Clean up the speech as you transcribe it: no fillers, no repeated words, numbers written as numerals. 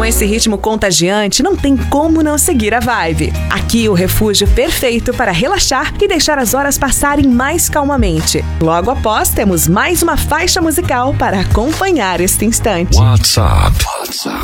esse ritmo contagiante, não tem como não seguir a vibe. Aqui o refúgio perfeito para relaxar e deixar as horas passarem mais calmamente. Logo após, temos mais uma faixa musical para acompanhar este instante. WhatsApp